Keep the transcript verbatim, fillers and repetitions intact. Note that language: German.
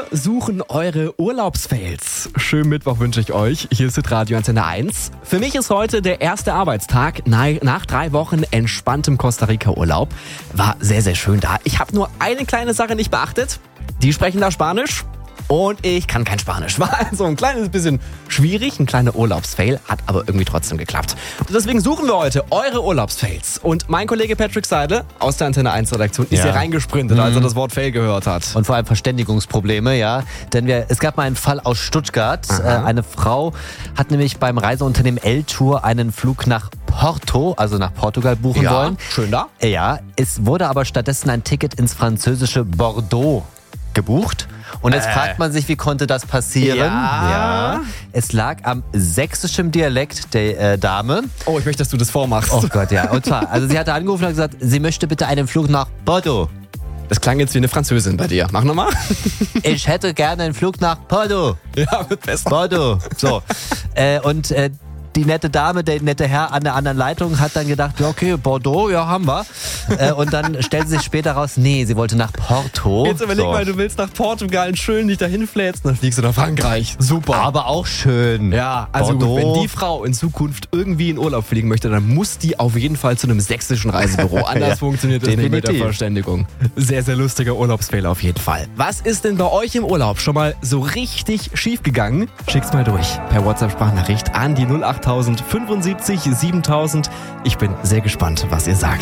suchen eure Urlaubsfails. Schönen Mittwoch wünsche ich euch. Hier ist Radio Antenne eins. Für mich ist heute der erste Arbeitstag nach drei Wochen entspanntem Costa Rica Urlaub. War sehr, sehr schön da. Ich habe nur eine kleine Sache nicht beachtet. Die sprechen da Spanisch. Und ich kann kein Spanisch. War also ein kleines bisschen schwierig, ein kleiner Urlaubsfail, hat aber irgendwie trotzdem geklappt. Und deswegen suchen wir heute eure Urlaubsfails. Und mein Kollege Patrick Seidel aus der Antenne eins Redaktion ist Ja. hier reingesprintet, Mhm. als er das Wort Fail gehört hat. Und vor allem Verständigungsprobleme, ja. Denn wir, es gab mal einen Fall aus Stuttgart. Äh, eine Frau hat nämlich beim Reiseunternehmen L-Tour einen Flug nach Porto, also nach Portugal, buchen Ja, wollen. schön da. Ja, es wurde aber stattdessen ein Ticket ins französische Bordeaux gebucht. Und jetzt Äh. fragt man sich, wie konnte das passieren? Ja. Ja. Es lag am sächsischen Dialekt der äh, Dame. Oh, ich möchte, dass du das vormachst. Oh Gott, ja. Und zwar, also sie hatte angerufen und gesagt, sie möchte bitte einen Flug nach Bordeaux. Das klang jetzt wie eine Französin bei dir. Mach nochmal. Ich hätte gerne einen Flug nach Bordeaux. Ja, wird besser. Bordeaux. So. äh, und äh, die nette Dame, der nette Herr an der anderen Leitung hat dann gedacht, ja okay, Bordeaux, ja haben wir. Äh, und dann stellte sich später raus, nee, sie wollte nach Porto. Jetzt überleg So. mal, du willst nach Portugal schön dich dahin fläzen, dann fliegst du nach Frankreich. Super. Aber auch schön. Ja, also gut, Bordeaux. wenn die Frau in Zukunft irgendwie in Urlaub fliegen möchte, dann muss die auf jeden Fall zu einem sächsischen Reisebüro. Anders Ja, funktioniert das nicht mit der definitiv. Verständigung. Sehr, sehr lustiger Urlaubsfehler auf jeden Fall. Was ist denn bei euch im Urlaub schon mal so richtig schief gegangen? Schick's mal durch per WhatsApp-Sprachnachricht an die null acht fünfundsiebzig siebentausend. Ich bin sehr gespannt, was ihr sagt.